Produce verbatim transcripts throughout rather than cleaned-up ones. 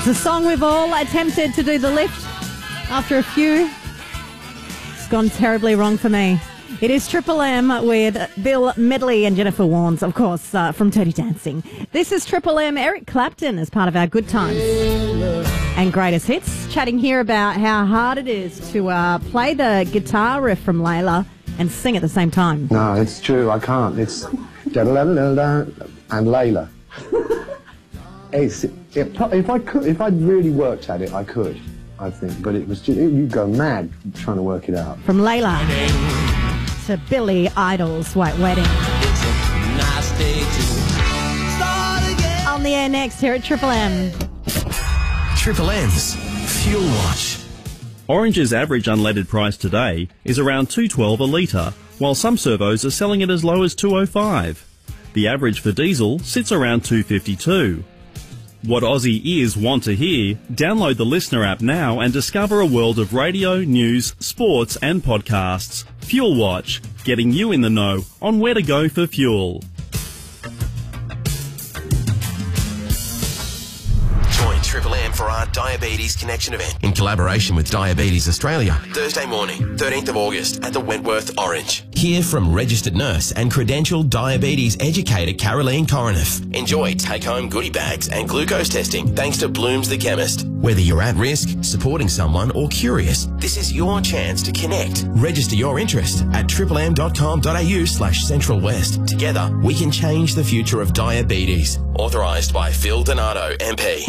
It's a song we've all attempted to do the lift. After a few, it's gone terribly wrong for me. It is Triple M with Bill Medley and Jennifer Warnes, of course, uh, from Dirty Dancing. This is Triple M. Eric Clapton as part of our Good Times and Greatest Hits, chatting here about how hard it is to uh, play the guitar riff from Layla and sing at the same time. No, it's true. I can't. It's da-da-da-da-da and Layla. It's, it, if I could, if I'd really worked at it, I could, I think. But it was just, it, you'd go mad trying to work it out. From Layla to Billy Idol's White Wedding. Nice day to start again. On the air next here at Triple M. Triple M's Fuel Watch. Orange's average unleaded price today is around two dollars twelve a litre, while some servos are selling it as low as two dollars oh five. The average for diesel sits around two dollars fifty-two. What Aussie ears want to hear? Download the Listener app now and discover a world of radio, news, sports and podcasts. Fuel Watch, getting you in the know on where to go for fuel. Join Triple M for our Diabetes Connection event in collaboration with Diabetes Australia, Thursday morning, thirteenth of August at the Wentworth Orange. Hear from registered nurse and credentialed diabetes educator Caroline Coroneff. Enjoy take-home goodie bags and glucose testing thanks to Bloom's the Chemist. Whether you're at risk, supporting someone or curious, this is your chance to connect. Register your interest at triplem.com.au slash Central West. Together, we can change the future of diabetes. Authorised by Phil Donato, M P.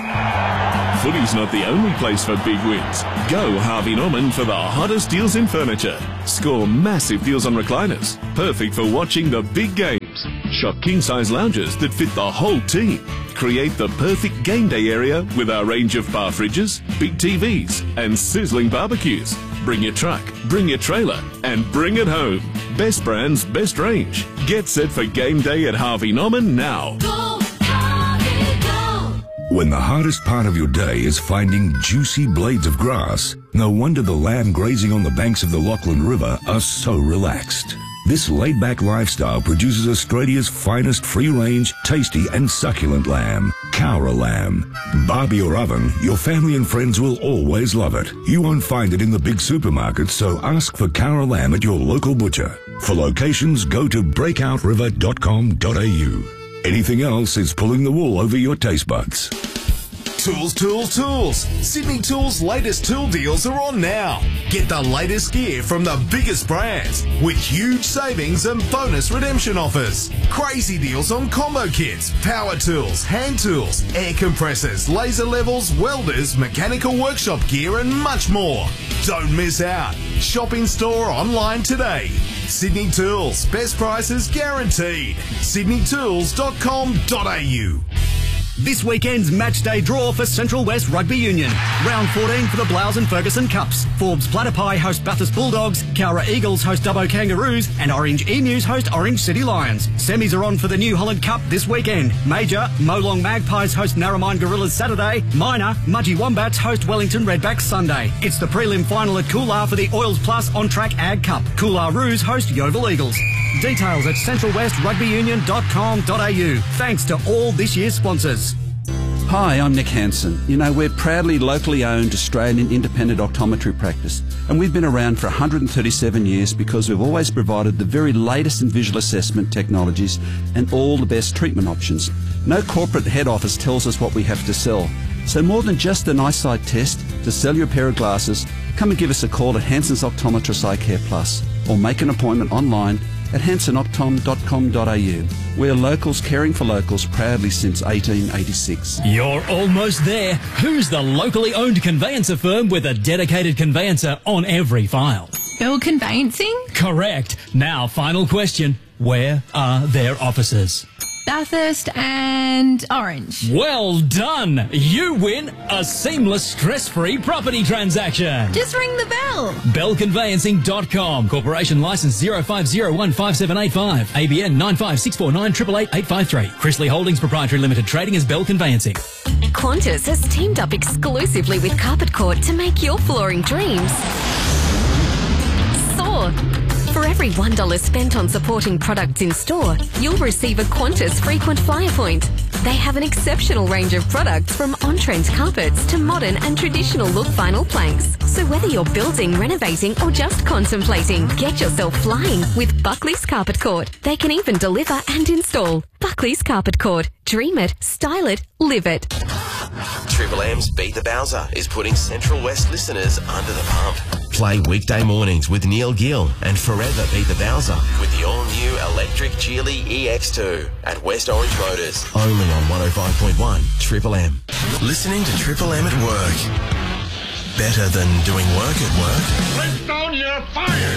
Footy's not the only place for big wins. Go Harvey Norman for the hottest deals in furniture. Score massive deals on recliners, perfect for watching the big games. Shop king-size lounges that fit the whole team. Create the perfect game day area with our range of bar fridges, big T Vs and sizzling barbecues. Bring your truck, bring your trailer and bring it home. Best brands, best range. Get set for game day at Harvey Norman now. Go, Harvey, go. When the hardest part of your day is finding juicy blades of grass, no wonder the lamb grazing on the banks of the Lachlan River are so relaxed. This laid-back lifestyle produces Australia's finest free-range, tasty and succulent lamb, Cowra lamb. Barbie or oven, your family and friends will always love it. You won't find it in the big supermarkets, so ask for Cowra lamb at your local butcher. For locations, go to breakout river dot com dot a u. Anything else is pulling the wool over your taste buds. Tools, tools, tools. Sydney Tools' latest tool deals are on now. Get the latest gear from the biggest brands with huge savings and bonus redemption offers. Crazy deals on combo kits, power tools, hand tools, air compressors, laser levels, welders, mechanical workshop gear and much more. Don't miss out. Shop in store or online today. Sydney Tools, best prices guaranteed. sydney tools dot com dot a u. This weekend's match day draw for Central West Rugby Union. Round fourteen for the Blouse and Ferguson Cups. Forbes Platypi host Bathurst Bulldogs, Cowra Eagles host Dubbo Kangaroos, and Orange Emus host Orange City Lions. Semis are on for the New Holland Cup this weekend. Major, Molong Magpies host Narromine Gorillas Saturday. Minor, Mudgee Wombats host Wellington Redbacks Sunday. It's the prelim final at Coolar for the Oils Plus On Track Ag Cup. Coolar Roos host Yeovil Eagles. Details at central west rugby union dot com dot a u. Thanks to all this year's sponsors. Hi, I'm Nick Hansen. You know, we're proudly locally owned Australian independent optometry practice, and we've been around for one hundred thirty-seven years because we've always provided the very latest in visual assessment technologies and all the best treatment options. No corporate head office tells us what we have to sell. So more than just an eyesight test, to sell you a pair of glasses, come and give us a call at Hansen's Optometrist Eye Care Plus, or make an appointment online at hansen optom dot com dot a u. We're locals caring for locals proudly since eighteen eighty-six. You're almost there. Who's the locally owned conveyancer firm with a dedicated conveyancer on every file? Bill Conveyancing? Correct. Now, final question. Where are their offices? Bathurst and Orange. Well done! You win a seamless, stress-free property transaction. Just ring the bell. bell conveyancing dot com. Corporation license zero five zero one five seven eight five. A B N nine five six four nine eight eight eight five three. Chrisley Holdings Proprietary Limited. Trading as Bell Conveyancing. Qantas has teamed up exclusively with Carpet Court to make your flooring dreams soar. For every one dollar spent on supporting products in store, you'll receive a Qantas frequent flyer point. They have an exceptional range of products from on-trend carpets to modern and traditional look vinyl planks. So whether you're building, renovating or just contemplating, get yourself flying with Buckley's Carpet Court. They can even deliver and install. Buckley's Carpet Court. Dream it, style it, live it. Triple M's Beat the Bowser is putting Central West listeners under the pump. Play weekday mornings with Neil Gill and forever beat the Bowser with the all-new electric Geely E X two at West Orange Motors. Only on one oh five point one Triple M. Listening to Triple M at work. Better than doing work at work. Flintstone, you're fired!